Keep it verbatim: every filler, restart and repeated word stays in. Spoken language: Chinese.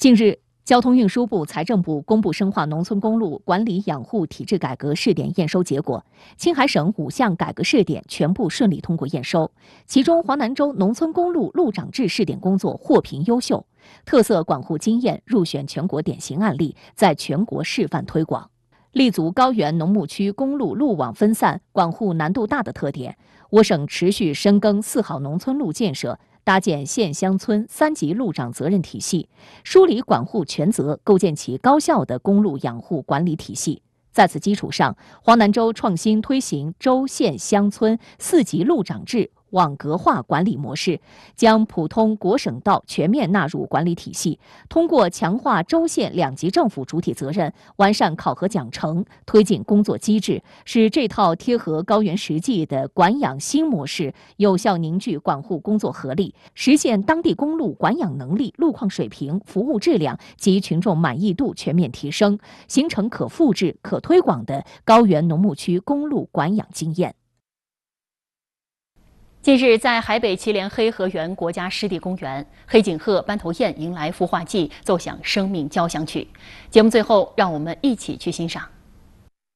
近日，交通运输部、财政部公布深化农村公路管理养护体制改革试点验收结果，青海省五项改革试点全部顺利通过验收。其中，华南州农村公路路长制试点工作获评优秀，特色管护经验入选全国典型案例，在全国示范推广。立足高原农牧区公路路网分散、管护难度大的特点，我省持续深耕四好农村路建设，搭建县乡村三级路长责任体系，梳理管护权责，构建起高效的公路养护管理体系。在此基础上，华南州创新推行州县乡村四级路长制网格化管理模式，将普通国省道全面纳入管理体系，通过强化州县两级政府主体责任，完善考核奖惩，推进工作机制，使这套贴合高原实际的管养新模式有效凝聚管护工作合力，实现当地公路管养能力、路况水平、服务质量及群众满意度全面提升，形成可复制、可推广的高原农牧区公路管养经验。 近日，在海北祁连黑河源国家湿地公园，黑颈鹤、斑头雁迎来孵化季，奏响生命交响曲。节目最后，让我们一起去欣赏。